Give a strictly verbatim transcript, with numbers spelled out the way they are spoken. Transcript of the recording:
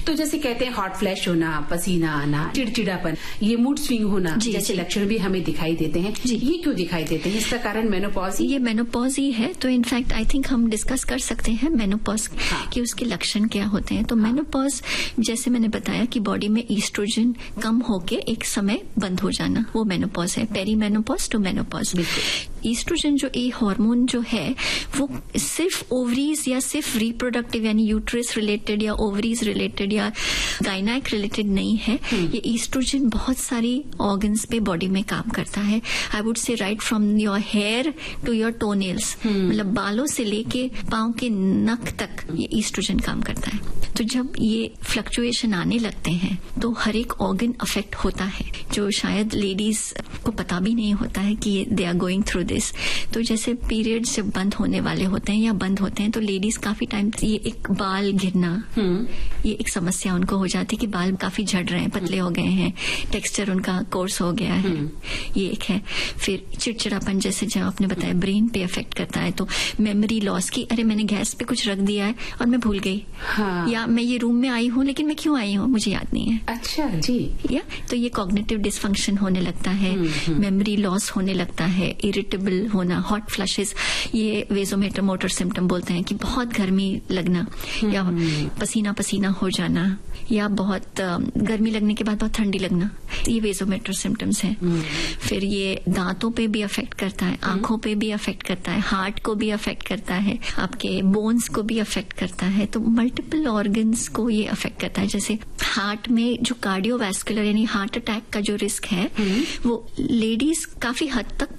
तो जैसे कहते हैं हॉट फ्लैश होना, पसीना आना, चिड़चिड़ापन, ये मूड स्विंग होना जैसे लक्षण भी हमें दिखाई देते हैं, ये क्यों दिखाई देते हैं? इसका कारण मेनोपॉज? ये मेनोपॉज ही है। तो इनफैक्ट आई थिंक हम डिस्कस कर सकते हैं मेनोपॉज हाँ. कि उसके लक्षण क्या होते हैं। तो हाँ. मेनोपॉज जैसे मैंने बताया कि बॉडी में ईस्ट्रोजन कम होके एक समय बंद हो जाना, वो मेनोपॉज है। Peri menopause to menopause. Oestrogen जो ये हार्मोन जो है वो सिर्फ ओवरीज या सिर्फ रिप्रोडक्टिव यानी यूट्रस रिलेटेड या ओवरीज रिलेटेड या गायनाइक रिलेटेड नहीं है। ये ईस्ट्रोजन बहुत सारी ऑर्गन्स पे बॉडी में काम करता है। I would say right from your hair to your toenails, मतलब बालों से लेके पांव के नख तक ये ईस्ट्रोजन काम करता है। तो जब ये फ्लक्चुएशन आने लगते हैं तो हर एक ऑर्गन अफेक्ट होता है, जो शायद लेडीज को पता भी नहीं होता है कि they are going through this. तो जैसे पीरियड्स जब बंद होने वाले होते हैं या बंद होते हैं तो लेडीज काफी टाइम ये एक बाल गिरना, ये एक समस्या उनको हो जाती है कि बाल काफी झड़ रहे हैं, पतले हो गए हैं, टेक्सचर उनका कोर्स हो गया है, ये एक है। फिर चिड़चिड़ापन जैसे जब आपने बताया ब्रेन पे अफेक्ट करता है, तो मेमोरी लॉस की अरे मैंने गैस पे कुछ रख दिया है और मैं भूल गई, हाँ। या मैं ये रूम में आई हूँ लेकिन मैं क्यों आई हूँ मुझे याद नहीं है। अच्छा जी। या तो ये कॉग्निटिव डिसफंक्शन होने लगता है, मेमोरी लॉस होने लगता है, इरिटेबल होना, हॉट फ्लशेस, ये वेजोमोटर मोटर सिम्टम बोलते हैं कि बहुत गर्मी लगना या पसीना पसीना हो जाना या बहुत गर्मी लगने के बाद बहुत ठंडी लगना, ये वेजोमोटर सिम्टम्स हैं। फिर ये दांतों पे भी अफेक्ट करता है, आंखों पे भी अफेक्ट करता है, हार्ट को भी अफेक्ट करता है, आपके बोन्स को भी अफेक्ट करता है। तो मल्टीपल ऑर्गन्स को ये अफेक्ट करता है। जैसे हार्ट में जो कार्डियोवैस्कुलर यानी हार्ट अटैक का जो रिस्क है वो लेडीज काफी हद तक